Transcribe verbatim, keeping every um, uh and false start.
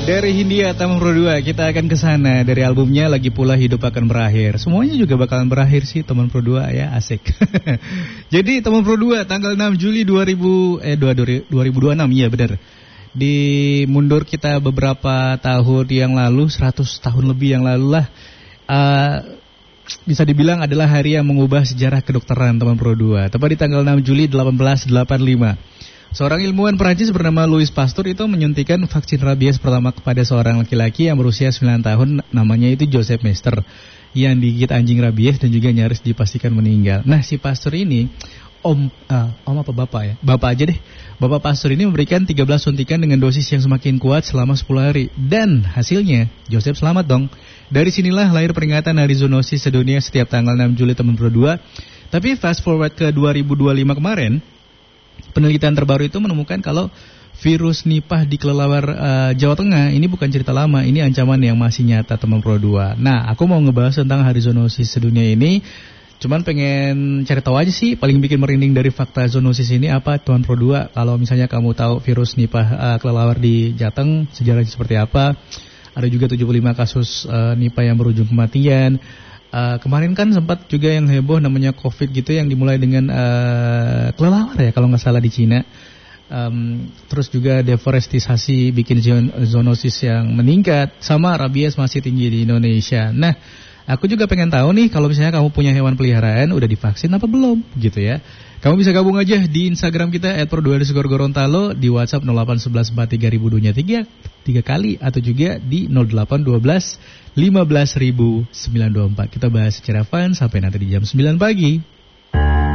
Dari Hindia Taman Pro dua kita akan ke sana. Dari albumnya Lagi Pula Hidup Akan Berakhir. Semuanya juga bakalan berakhir sih Taman Pro dua ya, asik. Jadi Taman Pro dua tanggal enam Juli dua ribu eh dua ribu dua puluh enam, iya benar. Di mundur kita beberapa tahun yang lalu, seratus tahun lebih yang lalu lah. Uh, bisa dibilang adalah hari yang mengubah sejarah kedokteran Taman Pro dua. Tepat di tanggal enam Juli seribu delapan ratus delapan puluh lima. Seorang ilmuwan Perancis bernama Louis Pasteur itu menyuntikkan vaksin rabies pertama kepada seorang laki-laki yang berusia sembilan tahun, namanya itu Joseph Mester, yang digigit anjing rabies dan juga nyaris dipastikan meninggal. Nah, si Pasteur ini, om, uh, om apa bapak ya? Bapak aja deh. Bapak Pasteur ini memberikan tiga belas suntikan dengan dosis yang semakin kuat selama sepuluh hari. Dan hasilnya, Joseph selamat dong. Dari sinilah lahir peringatan Hari Zoonosis sedunia setiap tanggal enam Juli Taman Pro dua. Tapi fast forward ke dua ribu dua puluh lima kemarin, penelitian terbaru itu menemukan kalau virus Nipah di kelelawar uh, Jawa Tengah ini bukan cerita lama, ini ancaman yang masih nyata Taman Pro dua. Nah, aku mau ngebahas tentang Hari Zoonosis sedunia ini. Cuman pengen cari tahu aja sih, paling bikin merinding dari fakta zoonosis ini apa Taman Pro dua. Kalau misalnya kamu tahu virus Nipah uh, kelelawar di Jateng, sejarahnya seperti apa. Ada juga tujuh puluh lima kasus uh, Nipah yang berujung kematian. Uh, kemarin kan sempat juga yang heboh namanya COVID gitu, yang dimulai dengan uh, kelelawar ya kalau nggak salah di Cina. Um, terus juga deforestisasi bikin zoonosis yang meningkat, sama rabies masih tinggi di Indonesia. Nah, aku juga pengen tahu nih kalau misalnya kamu punya hewan peliharaan udah divaksin apa belum gitu ya. Kamu bisa gabung aja di Instagram kita et pro dua underscore gorontalo, di WhatsApp nol delapan satu satu empat tiga nol nol tiga tiga kali, atau juga di nol delapan satu dua lima belas sembilan dua empat. Kita bahas secara fun sampai nanti di jam sembilan pagi.